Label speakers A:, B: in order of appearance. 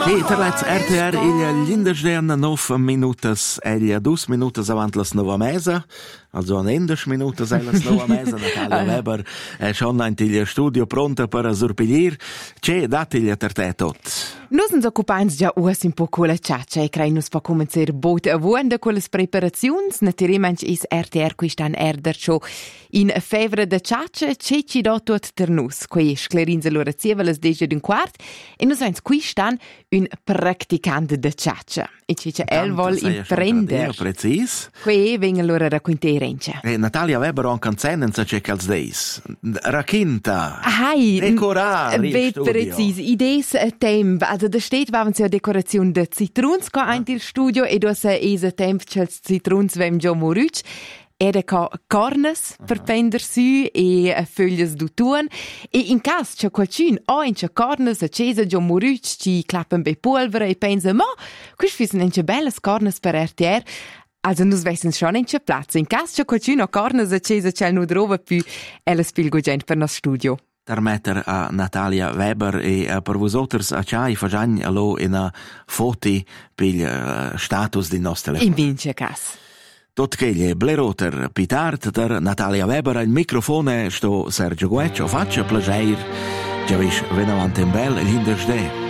A: E terlets RTR il Lindesdern 9 minutas eglia 2 minutas avant las 9 mesa, also an 11 minutas las 9 mesa. Natalia Weber è schon in il studio pronta per surpiglir. C'è datiglia ter te tot.
B: Nus ens occupains già us un po' con la ciaccia e crei nus po' comencer bot a vuonda con les preparaziuns. Naturalmente is RTR qui stan erder show in fevre de ciaccia, c'è ci do tot ter nus. Qui sclerins allora zieva les 10:15 e nus eins qui stan un practicante de ciaccia. E c'è el vol imprender.
A: Precis.
B: Qui venga allora racconterencia.
A: E Natalia Weber on canzenen sa c'è cals deis. Racconta.
B: Hai.
A: Decorar il studio.
B: Precis. Idees temp. Also da steht waren ja Dekoration de Zitruns ko ein il studio e do se ese temp chels Zitruns vem jo moruc. Era cornes per pender su e foglie d'utuan e in cas c'è qualcun o in c'è cornes accese già moruc ci clappen bei polvere e pensa ma quis fissen in c'è belles cornes per RTR. Also nus vessen schon in c'è platz. In cas c'è qualcun o cornes accese c'è nu drova più ella spilgo gent per nos studio.
A: Permetter a Natalia Weber e per vosoters a Ciai Fagagn allo in a foti per status di nostre.
B: In vince cas.
A: Tot che gli bleroter pitart der Natalia Weber al microfone sto Sergio Gueccio faccia plager. Già vis venavant in bel l'indesde.